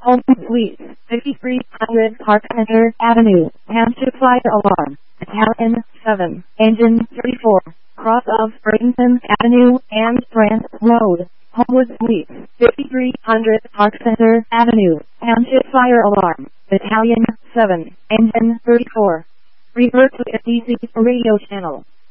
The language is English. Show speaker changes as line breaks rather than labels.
Home Suite, 5300 Park Center Avenue, Hampshire Fire Alarm, Italian 7, Engine 34, cross of Bradenton Avenue and Brant Road. Homewood Suite, 5300 Park Center Avenue, Hampshire Fire Alarm, Italian 7, Engine 34. Revert to FDC radio channel.